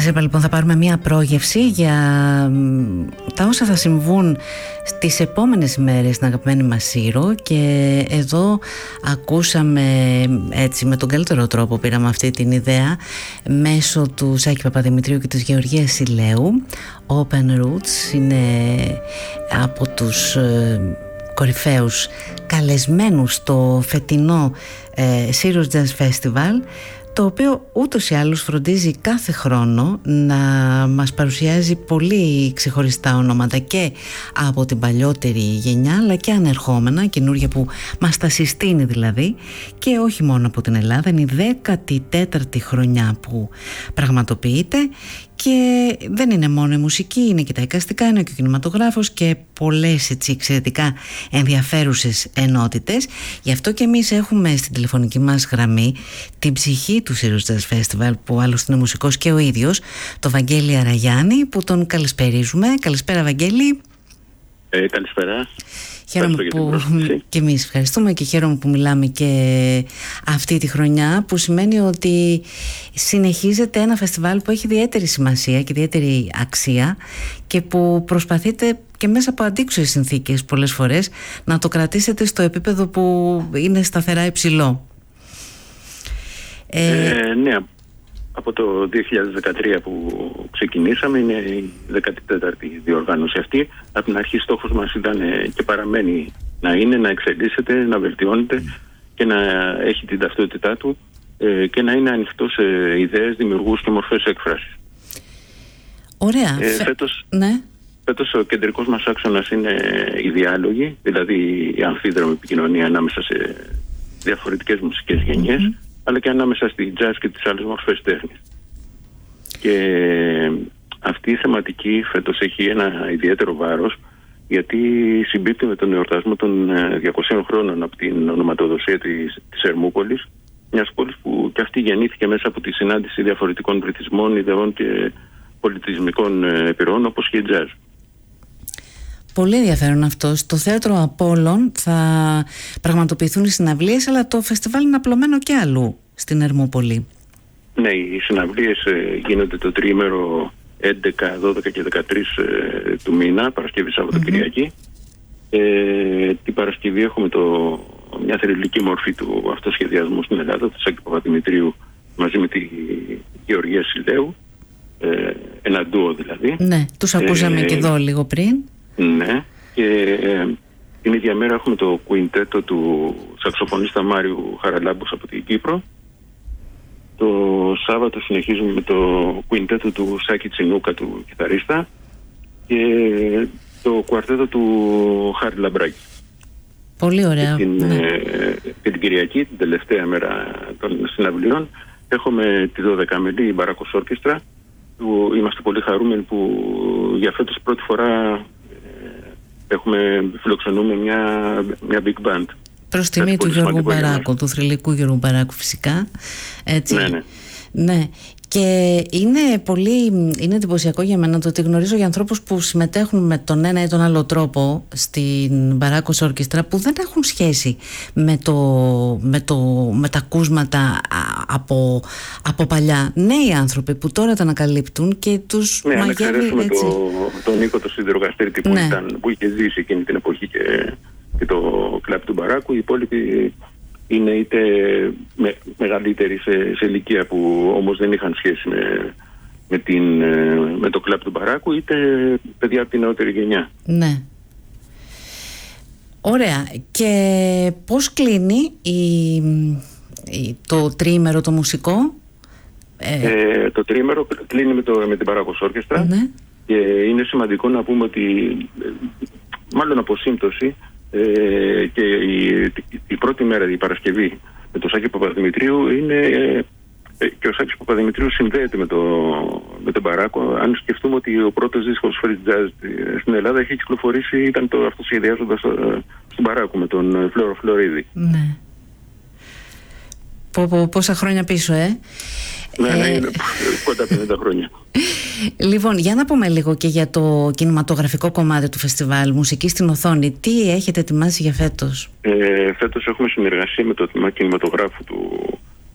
είπα λοιπόν, θα πάρουμε μια πρόγευση για τα όσα θα συμβούν στις επόμενες ημέρες στην αγαπημένη μας Σύρο, και εδώ ακούσαμε έτσι με τον καλύτερο τρόπο, πήραμε αυτή την ιδέα μέσω του Σάκη Παπαδημητρίου και της Γεωργίας Σιλαίου. Open Roots είναι από τους κορυφαίους καλεσμένους στο φετινό Syros Jazz Festival, το οποίο ούτως ή άλλως φροντίζει κάθε χρόνο να μας παρουσιάζει πολύ ξεχωριστά ονόματα και από την παλιότερη γενιά, αλλά και ανερχόμενα, καινούργια που μας τα συστήνει δηλαδή, και όχι μόνο από την Ελλάδα. Είναι η 14η χρονιά που πραγματοποιείται, και δεν είναι μόνο η μουσική, είναι και τα εικαστικά, είναι και ο κινηματογράφος και πολλές έτσι εξαιρετικά ενδιαφέρουσες ενότητες. Γι' αυτό και εμείς έχουμε στην τηλεφωνική μας γραμμή την ψυχή του Syros Jazz Festival, που άλλωστε είναι μουσικός και ο ίδιος, το Βαγγέλη Αραγιάννη, που τον καλησπερίζουμε. Καλησπέρα Βαγγέλη. Καλησπέρα. Χαίρομαι που και εμείς ευχαριστούμε, και χαίρομαι που μιλάμε και αυτή τη χρονιά, που σημαίνει ότι συνεχίζεται ένα φεστιβάλ που έχει ιδιαίτερη σημασία και ιδιαίτερη αξία, και που προσπαθείτε και μέσα από αντίξωες συνθήκες πολλές φορές να το κρατήσετε στο επίπεδο που είναι σταθερά υψηλό. Ναι, από το 2013 που ξεκινήσαμε, είναι η 14η διοργάνωση αυτή. Από την αρχή στόχος μας ήταν και παραμένει να είναι, να εξελίσσεται, να βελτιώνεται και να έχει την ταυτότητά του, και να είναι ανοιχτό σε ιδέες, δημιουργούς και μορφές έκφρασης. Ωραία. Φέτος ο κεντρικός μας άξονας είναι οι διάλογοι, δηλαδή η αμφίδρομη επικοινωνία ανάμεσα σε διαφορετικές μουσικές γενιές, αλλά και ανάμεσα στη jazz και τις άλλες μορφές τέχνης. Και αυτή η θεματική φέτος έχει ένα ιδιαίτερο βάρος, γιατί συμπίπτει με τον εορτασμό των 200 χρόνων από την ονοματοδοσία της Ερμούπολης, μιας πόλης που και αυτή γεννήθηκε μέσα από τη συνάντηση διαφορετικών πληθυσμών, ιδεών και πολιτισμικών επιρροών, όπως και η jazz. Πολύ ενδιαφέρον αυτό. Στο Θέατρο Απόλλων θα πραγματοποιηθούν οι συναυλίες, αλλά το φεστιβάλ είναι απλωμένο και αλλού στην Ερμούπολη. Ναι, οι συναυλίες γίνονται το τριήμερο 11, 12 και 13 του μήνα, Παρασκευή, Σάββατο, Κυριακή. Την Παρασκευή έχουμε μια θρυλική μορφή του αυτοσχεδιασμού στην Ελλάδα, του Σάκη Παπαδημητρίου μαζί με τη Γεωργία Σιλαίου, ένα ντουο δηλαδή. Ναι, τους ακούσαμε και εδώ λίγο πριν. Ναι, και την ίδια μέρα έχουμε το κουιντέτο του σαξοφωνίστα Μάριου Χαραλάμπους από την Κύπρο. Το Σάββατο συνεχίζουμε με το κουιντέτο του Σάκη Τσινούκα, του κιθαρίστα, και το κουαρτέτο του Χάρη Λαμπράκη. Πολύ ωραία. Και την Κυριακή, την τελευταία μέρα των συναυλιών, έχουμε τη 12μελή Μπαράκος Όρκεστρα, που είμαστε πολύ χαρούμενοι που για φέτος πρώτη φορά φιλοξενούμε μια big band. Προς τιμή του Γιώργου Μπαράκου, του θρυλικού Γιώργου Μπαράκου φυσικά. Έτσι. Ναι. Και είναι εντυπωσιακό για μένα το ότι γνωρίζω για ανθρώπους που συμμετέχουν με τον ένα ή τον άλλο τρόπο στην Μπαράκος Όρκεστρα, που δεν έχουν σχέση με τα ακούσματα από παλιά. Νέοι άνθρωποι που τώρα τα ανακαλύπτουν και τους μαγεύει έτσι. Τον Νίκο το Σιδηρογαστρίτη που είχε ζήσει εκείνη την εποχή και το κλαμπ του Μπαράκου. Οι υπόλοιποι είναι είτε μεγαλύτεροι σε ηλικία, που όμως δεν είχαν σχέση με το κλαμπ του Μπαράκου, είτε παιδιά από την νεότερη γενιά. Ναι. Ωραία. Και πώς κλείνει το τριήμερο το μουσικό? Το τριήμερο κλείνει με την Μπαράκος Όρκεστρα. Ναι. Και είναι σημαντικό να πούμε ότι, μάλλον από σύμπτωση, και η πρώτη μέρα, η Παρασκευή, με τον Σάκη Παπαδημητρίου είναι, και ο Σάκης Παπαδημητρίου συνδέεται με τον Μπαράκο. Αν σκεφτούμε ότι ο πρώτος δίσκος free jazz στην Ελλάδα έχει κυκλοφορήσει, ήταν το αυτοσχεδιάζοντας στον Μπαράκο με τον Φλόρο Φλωρίδη. Ναι. Πόσα χρόνια πίσω, Ναι, είναι κοντά 50 χρόνια. Λοιπόν, για να πούμε λίγο και για το κινηματογραφικό κομμάτι του φεστιβάλ, μουσική στην οθόνη. Τι έχετε ετοιμάσει για φέτος? Φέτος έχουμε συνεργασία με το τμήμα κινηματογράφου του